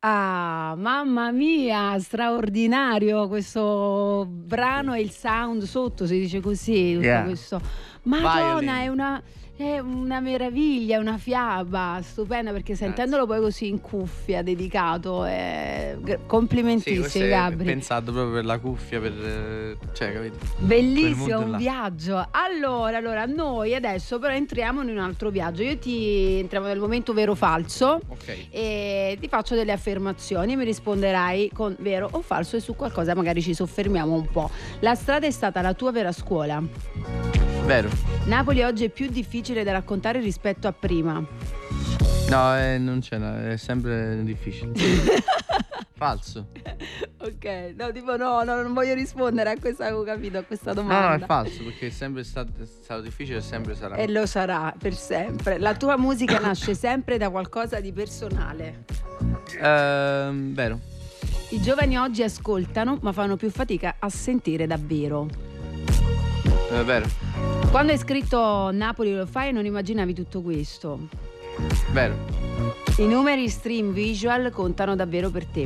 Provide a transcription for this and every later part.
Ah, mamma mia, straordinario questo brano e il sound sotto, si dice così, tutto Yeah. questo. Madonna, Violin. è una meraviglia, è una fiaba stupenda, perché sentendolo poi così in cuffia, dedicato, Sì, questo complimentissimi, è Gabri. pensato proprio per la cuffia, per cioè, capito? Quel Bellissimo, mood un là. viaggio. Allora, noi adesso però entriamo in un altro viaggio. Entriamo nel momento vero o falso. Ok. E ti faccio delle affermazioni, mi risponderai con vero o falso e su qualcosa magari ci soffermiamo un po'. La strada è stata la tua vera scuola. Vero. Napoli oggi è più difficile da raccontare rispetto a prima. No, non c'è, è sempre difficile. Falso. Ok, no, tipo no, non voglio rispondere a questa, avevo capito, a questa domanda. No, è falso, perché è sempre stato difficile e sempre sarà. E lo sarà per sempre. La tua musica nasce sempre da qualcosa di personale. Vero. I giovani oggi ascoltano, ma fanno più fatica a sentire davvero. Vero. Quando hai scritto Napoli lo fai, non immaginavi tutto questo. Vero. I numeri stream visual contano davvero per te.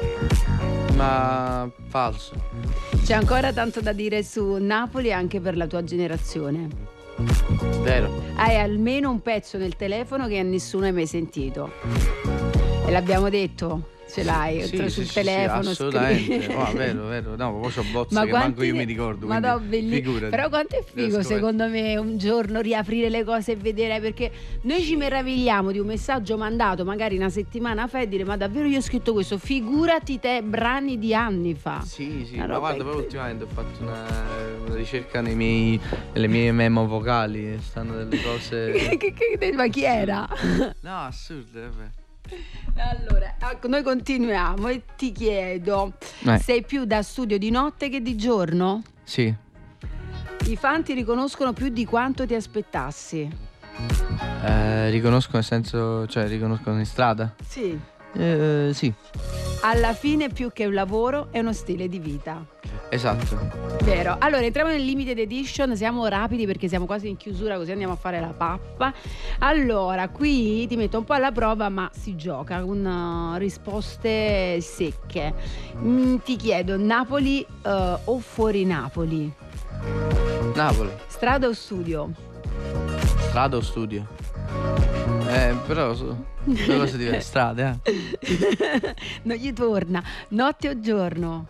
Ma falso. C'è ancora tanto da dire su Napoli anche per la tua generazione. Vero. Hai almeno un pezzo nel telefono che a nessuno hai mai sentito. E l'abbiamo detto, ce l'hai sul telefono. Assolutamente. Oh, vero. No, poi c'ho bozze Ma che manco io ne- mi ricordo. Ma no, figurati. però quanto è figo secondo me un giorno riaprire le cose e vedere, perché noi ci meravigliamo di un messaggio mandato magari una settimana fa e dire ma davvero io ho scritto questo, figurati te, brani di anni fa. Sì, Una ma roba guarda, proprio incredibile. ultimamente ho fatto una ricerca nelle mie memo vocali, stanno delle cose. Ma chi era? No, assurde, vabbè. Allora, noi continuiamo e ti chiedo, sei più da studio di notte che di giorno? Sì. I fan ti riconoscono più di quanto ti aspettassi? Riconosco nel senso, cioè riconoscono in strada? Sì. Sì. Alla fine più che un lavoro è uno stile di vita. Esatto. Vero. Allora entriamo nel limited edition, siamo rapidi perché siamo quasi in chiusura, così andiamo a fare la pappa. Allora, qui ti metto un po' alla prova, ma si gioca con risposte secche. Ti chiedo, Napoli o fuori Napoli? Napoli. Strada o studio? Strada o studio? Però due cose diverse. Strade, Non gli torna. Notte o giorno?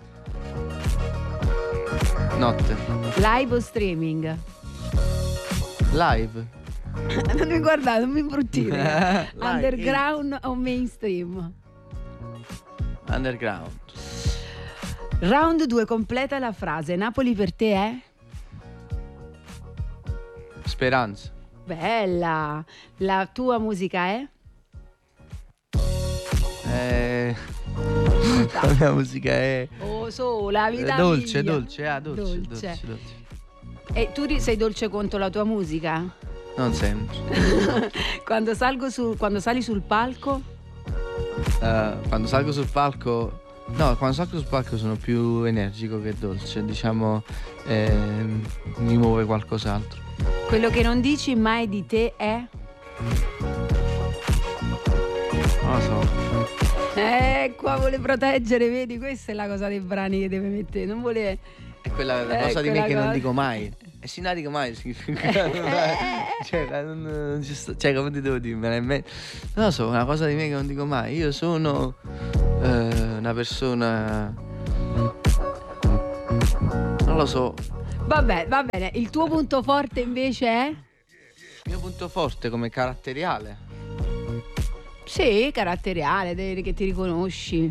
Notte. Live o streaming? Live. Non mi guardare, non mi imbruttire. Live. Underground o mainstream? Underground. Round 2, completa la frase. Napoli per te è? Speranza. Bella. La tua musica è? La mia musica è Oh, sola, vita dolce. Dolce. E tu sei dolce contro la tua musica? Non sempre. Quando sali sul palco? Quando salgo sul palco. No, quando salgo sul palco sono più energico che dolce. Diciamo, mi muove qualcos'altro. Quello che non dici mai di te è? Non lo so. Qua vuole proteggere, vedi? Questa è la cosa dei brani che deve mettere. Non vuole. È quella la cosa di me che non dico mai. E si non dico mai. Cioè, come ti devo dire? Non lo so, una cosa di me che non dico mai. Io sono una persona. Non lo so. Vabbè, va bene. Il tuo punto forte invece è? Il mio punto forte come caratteriale. Sì, caratteriale, che ti riconosci.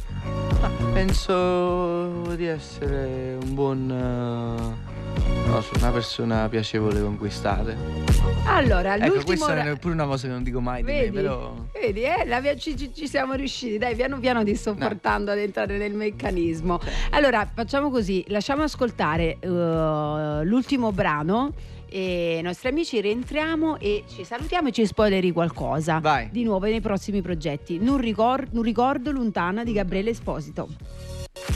Penso di essere un buon. Non so, una persona piacevole da conquistare. Allora, Ecco, l'ultimo. questa è pure una cosa che non dico mai di me, però. Vedi, ci siamo riusciti. Dai, piano piano ti sto portando ad entrare nel meccanismo. Allora, facciamo così: lasciamo ascoltare l'ultimo brano. E i nostri amici rientriamo e ci salutiamo e ci spoileri qualcosa. Vai. Di nuovo nei prossimi progetti. Non ricordo lontana di Gabriele Esposito.